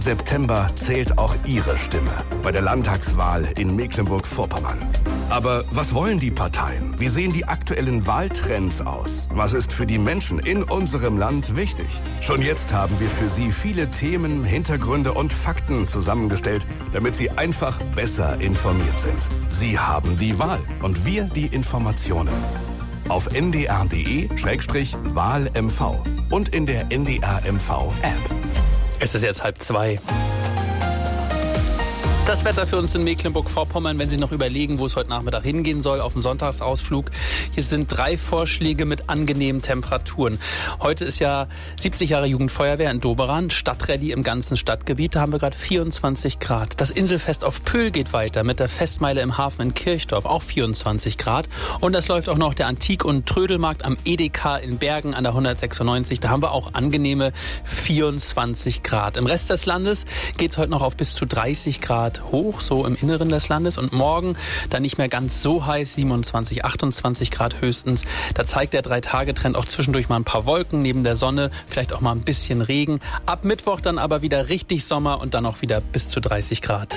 September zählt auch Ihre Stimme bei der Landtagswahl in Mecklenburg-Vorpommern. Aber was wollen die Parteien? Wie sehen die aktuellen Wahltrends aus? Was ist für die Menschen in unserem Land wichtig? Schon jetzt haben wir für Sie viele Themen, Hintergründe und Fakten zusammengestellt, damit Sie einfach besser informiert sind. Sie haben die Wahl und wir die Informationen. Auf ndr.de/WahlMV und in der NDR-MV-App. Es ist jetzt 1:30. Das Wetter für uns in Mecklenburg-Vorpommern, wenn Sie noch überlegen, wo es heute Nachmittag hingehen soll, auf dem Sonntagsausflug. Hier sind 3 Vorschläge mit angenehmen Temperaturen. Heute ist ja 70 Jahre Jugendfeuerwehr in Doberan, Stadtrallye im ganzen Stadtgebiet. Da haben wir gerade 24 Grad. Das Inselfest auf Pöhl geht weiter mit der Festmeile im Hafen in Kirchdorf, auch 24 Grad. Und es läuft auch noch der Antik- und Trödelmarkt am EDK in Bergen an der 196. Da haben wir auch angenehme 24 Grad. Im Rest des Landes geht es heute noch auf bis zu 30 Grad hoch, so im Inneren des Landes. Und morgen dann nicht mehr ganz so heiß, 27, 28 Grad höchstens. Da zeigt der 3-Tage-Trend auch zwischendurch mal ein paar Wolken neben der Sonne, vielleicht auch mal ein bisschen Regen. Ab Mittwoch dann aber wieder richtig Sommer und dann auch wieder bis zu 30 Grad.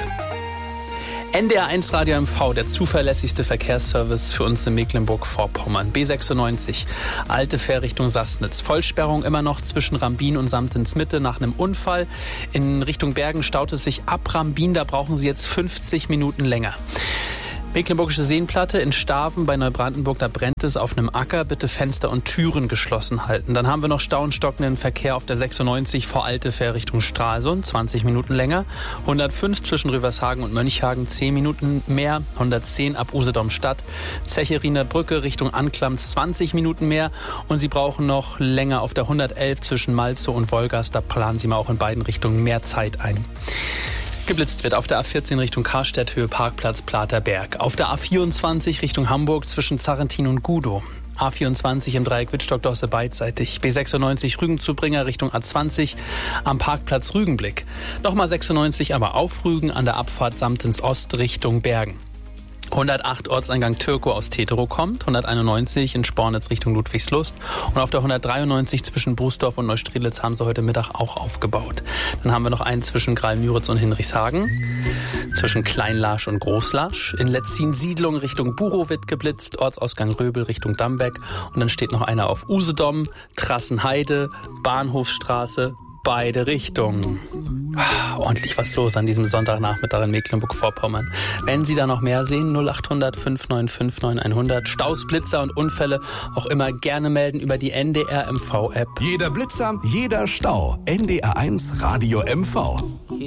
NDR1 Radio MV, der zuverlässigste Verkehrsservice für uns in Mecklenburg-Vorpommern. B96, alte Fährrichtung Sassnitz. Vollsperrung immer noch zwischen Rambin und Samtensmitte nach einem Unfall. In Richtung Bergen staut es sich ab Rambin, da brauchen Sie jetzt 50 Minuten länger. Mecklenburgische Seenplatte in Staven bei Neubrandenburg, da brennt es auf einem Acker. Bitte Fenster und Türen geschlossen halten. Dann haben wir noch Stau und stockenden Verkehr auf der 96 vor Alte Fährrichtung Stralsund, 20 Minuten länger. 105 zwischen Rüvershagen und Mönchhagen, 10 Minuten mehr. 110 ab Usedom-Stadt. Zecherinner Brücke Richtung Anklamms, 20 Minuten mehr. Und Sie brauchen noch länger auf der 111 zwischen Malzow und Wolgast. Da planen Sie mal auch in beiden Richtungen mehr Zeit ein. Geblitzt wird auf der A14 Richtung Karstädt, Höhe Parkplatz Platerberg. Auf der A24 Richtung Hamburg zwischen Zarrentin und Gudow. A24 im Dreieck Wittstock-Dosse beidseitig. B96 Rügen-Zubringer Richtung A20 am Parkplatz Rügenblick. Nochmal 96, aber auf Rügen an der Abfahrt Samtens Ost Richtung Bergen. 108 Ortseingang Türkow aus Teterow kommt, 191 in Spornitz Richtung Ludwigslust und auf der 193 zwischen Bußdorf und Neustrelitz haben sie heute Mittag auch aufgebaut. Dann haben wir noch einen zwischen Graal-Müritz und Hinrichshagen, zwischen Kleinlarsch und Großlarsch, in Letzin-Siedlung Richtung Burow wird geblitzt, Ortsausgang Röbel Richtung Dambeck und dann steht noch einer auf Usedom, Trassenheide, Bahnhofsstraße, beide Richtungen. Ordentlich was los an diesem Sonntagnachmittag in Mecklenburg-Vorpommern. Wenn Sie da noch mehr sehen, 0800 595 9100, Staus, Blitzer und Unfälle auch immer gerne melden über die NDR-MV-App. Jeder Blitzer, jeder Stau. NDR1 Radio MV.